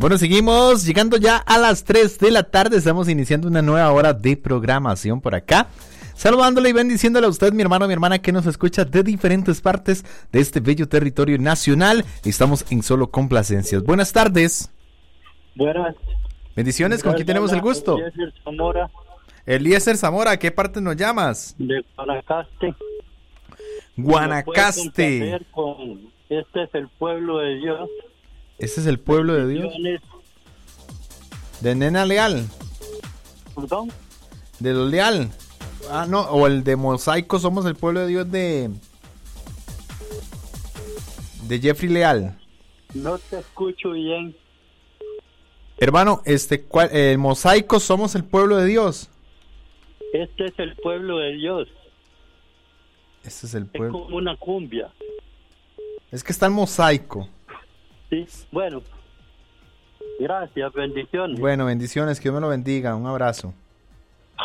Bueno, seguimos llegando ya a las 3 de la tarde. Estamos iniciando una nueva hora de programación por acá. Saludándole y bendiciéndole a usted, mi hermano, mi hermana, que nos escucha de diferentes partes de este bello territorio nacional. Estamos en solo complacencias. Buenas tardes. Buenas. Bendiciones, ¿con quién tenemos el gusto? Eliezer Zamora. Eliezer Zamora, ¿qué parte nos llamas? De Guanacaste. Guanacaste. Este es el pueblo de Dios. Este es el pueblo de Dios. De Nena Leal. ¿Perdón? De los Leal. Ah, no, o el de Mosaico, somos el pueblo de Dios de Jeffrey Leal. No te escucho bien. Hermano, el Mosaico, somos el pueblo de Dios. Este es el pueblo de Dios. Este es el pueblo. Es como una cumbia. Es que está el Mosaico. Sí, bueno. Gracias, bendiciones. Bueno, bendiciones, que Dios me lo bendiga. Un abrazo.